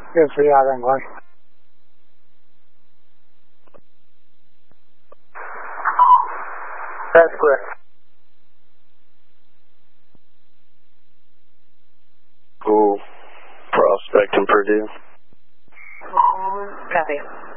Good for you, then, Clark. That's clear. Cool. Prospect in Purdue. Copy.